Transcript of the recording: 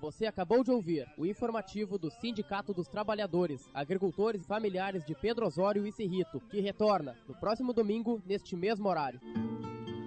Você acabou de ouvir o informativo do Sindicato dos Trabalhadores, Agricultores e Familiares de Pedro Osório e Cerrito, que retorna no próximo domingo, neste mesmo horário.